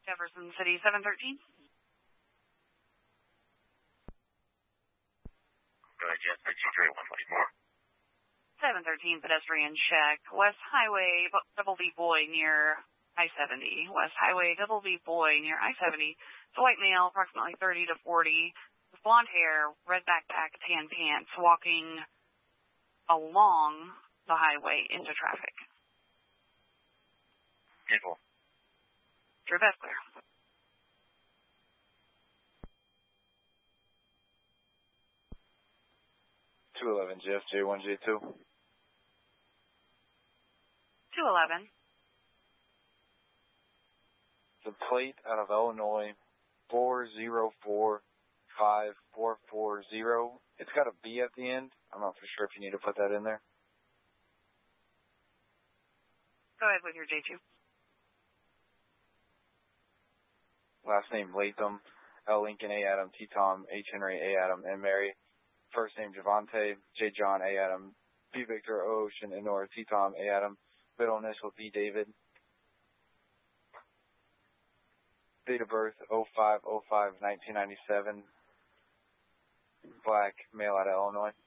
Jefferson City 713. Go ahead, Jeff. 1331, much more. 713 pedestrian check. West Highway, Double B Boy near I-70. West Highway, Double B Boy near I-70. It's a white male, approximately 30 to 40, with blonde hair, red backpack, tan pants, walking along the highway into traffic. Vehicle. True, that's clear. 211, Jeff, J1, J2. 211. The plate out of Illinois, 4045440. It's got a B at the end. I'm not for sure if you need to put that in there. Go ahead with your J2. Last name Latham, L Lincoln, A Adam, T Tom, H Henry, A Adam, M Mary. First name Javante, J John, A Adam, B Victor, O Ocean, Enor, T Tom, A Adam. Middle initial B David. Date of birth 05/05/1997. Black, male out of Illinois.